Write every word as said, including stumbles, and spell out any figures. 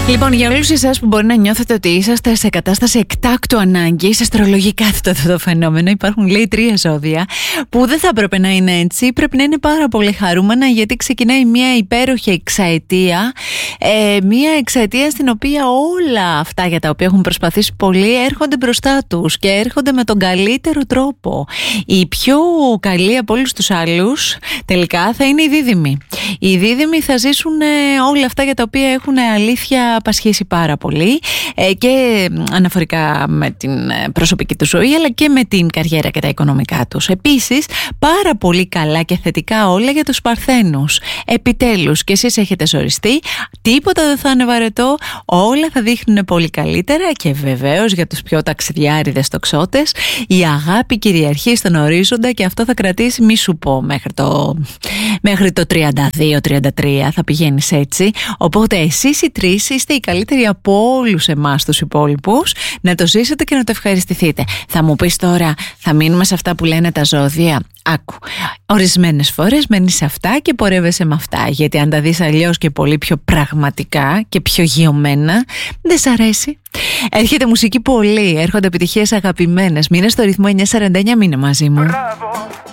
Λοιπόν, για όλους εσάς που μπορεί να νιώθετε ότι είσαστε σε κατάσταση εκτάκτου ανάγκης, αστρολογικά αυτό το φαινόμενο, υπάρχουν λέει τρία ζώδια που δεν θα έπρεπε να είναι έτσι. Πρέπει να είναι πάρα πολύ χαρούμενα, γιατί ξεκινάει μια υπέροχη εξαετία, ε, μια εξαετία στην οποία όλα αυτά για τα οποία έχουν προσπαθήσει πολύ έρχονται μπροστά τους και έρχονται με τον καλύτερο τρόπο. Οι πιο καλοί από όλους τους άλλους τελικά θα είναι οι δίδυμοι. Οι δίδυμοι θα ζήσουν ε, όλα αυτά για τα οποία έχουν αλήθεια πασχίσει πάρα πολύ, ε, και αναφορικά με την προσωπική του ζωή, αλλά και με την καριέρα και τα οικονομικά τους. Επίσης, πάρα πολύ καλά και θετικά όλα για τους Παρθένους. Επιτέλους, και εσείς έχετε ζοριστεί, τίποτα δεν θα είναι βαρετό, όλα θα δείχνουν πολύ καλύτερα. Και βεβαίως για τους πιο ταξιδιάριδες τοξότες, η αγάπη κυριαρχεί στον ορίζοντα και αυτό θα κρατήσει, μη σου πω, μέχρι το, μέχρι το τριάντα δύο τριάντα τρία θα πηγαίνεις έτσι. Οπότε εσείς οι τρεις είστε οι καλύτεροι από όλους εμάς τους υπόλοιπους να το ζήσετε και να το ευχαριστηθείτε. Θα μου πεις τώρα, θα μείνουμε σε αυτά που λένε τα ζώδια? Άκου, ορισμένες φορές μένεις σε αυτά και πορεύεσαι με αυτά, γιατί αν τα δεις αλλιώς και πολύ πιο πραγματικά και πιο γιωμένα, δεν σ' αρέσει. Έρχεται μουσική πολύ, έρχονται επιτυχίες αγαπημένες. Μείνε στο ρυθμό εννιά σαράντα εννιά, μείνε μαζί μου. Μπράβο.